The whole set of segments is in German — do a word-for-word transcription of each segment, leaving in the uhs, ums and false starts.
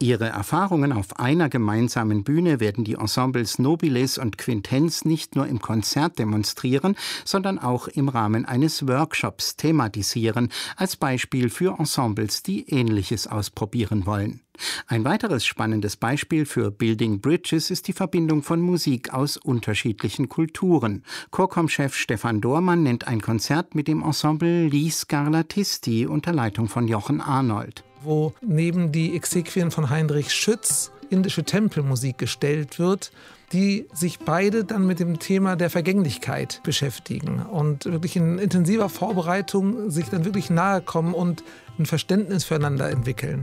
Ihre Erfahrungen auf einer gemeinsamen Bühne werden die Ensembles Nobiles und Quintenz nicht nur im Konzert demonstrieren, sondern auch im Rahmen eines Workshops thematisieren, als Beispiel für Ensembles, die Ähnliches ausprobieren wollen. Ein weiteres spannendes Beispiel für Building Bridges ist die Verbindung von Musik aus unterschiedlichen Kulturen. Chorkom-Chef Stefan Dohrmann nennt ein Konzert mit dem Ensemble Gli Scarlatisti unter Leitung von Jochen Arnold. Wo neben die Exequien von Heinrich Schütz indische Tempelmusik gestellt wird, die sich beide dann mit dem Thema der Vergänglichkeit beschäftigen und wirklich in intensiver Vorbereitung sich dann wirklich nahe kommen und ein Verständnis füreinander entwickeln.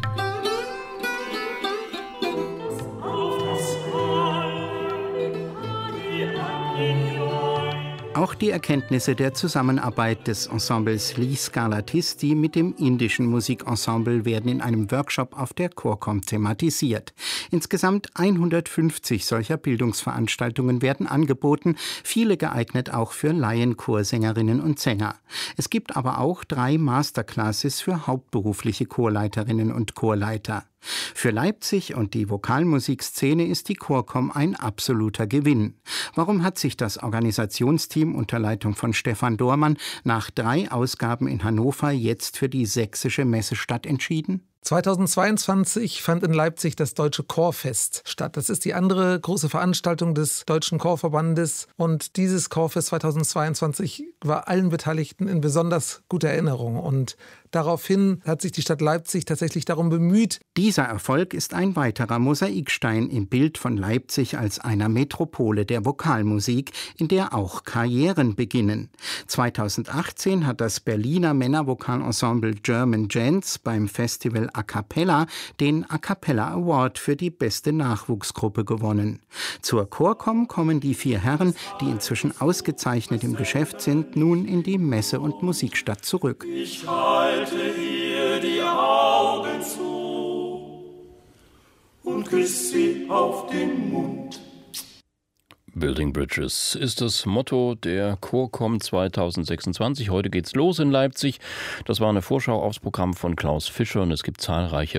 Auch die Erkenntnisse der Zusammenarbeit des Ensembles Gli Scarlatisti mit dem indischen Musikensemble werden in einem Workshop auf der Chorkom thematisiert. Insgesamt hundertfünfzig solcher Bildungsveranstaltungen werden angeboten, viele geeignet auch für Laienchorsängerinnen und Sänger. Es gibt aber auch drei Masterclasses für hauptberufliche Chorleiterinnen und Chorleiter. Für Leipzig und die Vokalmusikszene ist die Chorkom ein absoluter Gewinn. Warum hat sich das Organisationsteam unter Leitung von Stefan Dohrmann nach drei Ausgaben in Hannover jetzt für die sächsische Messestadt entschieden? zweitausendzweiundzwanzig fand in Leipzig das Deutsche Chorfest statt. Das ist die andere große Veranstaltung des Deutschen Chorverbandes. Und dieses Chorfest zweitausendzweiundzwanzig war allen Beteiligten in besonders guter Erinnerung. Und daraufhin hat sich die Stadt Leipzig tatsächlich darum bemüht. Dieser Erfolg ist ein weiterer Mosaikstein im Bild von Leipzig als einer Metropole der Vokalmusik, in der auch Karrieren beginnen. zweitausendachtzehn hat das Berliner Männervokalensemble German Gents beim Festival A Cappella den A Cappella Award für die beste Nachwuchsgruppe gewonnen. Zur Chorkom kommen die vier Herren, die inzwischen ausgezeichnet im Geschäft sind, nun in die Messe- und Musikstadt zurück. Ich halte hier die Augen zu und küsse sie auf den Mund. Building Bridges ist das Motto der Chorkom zweitausendsechsundzwanzig. Heute geht's los in Leipzig. Das war eine Vorschau aufs Programm von Klaus Fischer und es gibt zahlreiche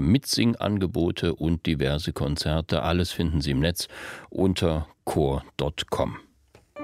Mitsingangebote und diverse Konzerte. Alles finden Sie im Netz unter chor punkt com.